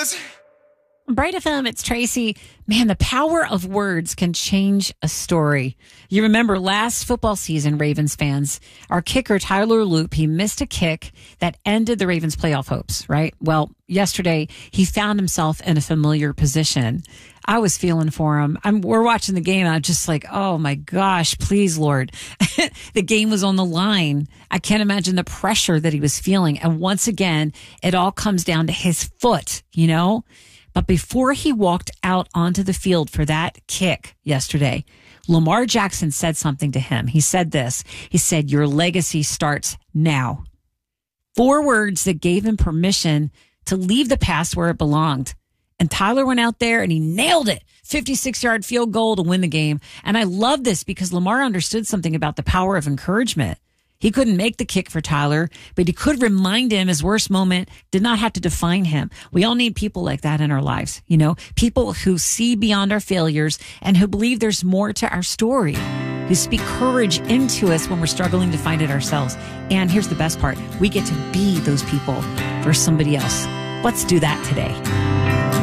Bright FM, it's Tracy. Man, the power of words can change a story. You remember last football season, Ravens fans, our kicker, Tyler Loop, he missed a kick that ended the Ravens' playoff hopes, right? Well, yesterday, he found himself in a familiar position. I was feeling for him. We're watching the game, and I'm just like, oh my gosh, please, Lord. The game was on the line. I can't imagine the pressure that he was feeling. And once again, it all comes down to his foot, you know? But before he walked out onto the field for that kick yesterday, Lamar Jackson said something to him. He said this. He said, your legacy starts now. 4 words that gave him permission to leave the past where it belonged. And Tyler went out there and he nailed it. 56-yard field goal to win the game. And I love this because Lamar understood something about the power of encouragement. He couldn't make the kick for Tyler, but he could remind him his worst moment did not have to define him. We all need people like that in our lives, you know, people who see beyond our failures and who believe there's more to our story, who speak courage into us when we're struggling to find it ourselves. And here's the best part. We get to be those people for somebody else. Let's do that today.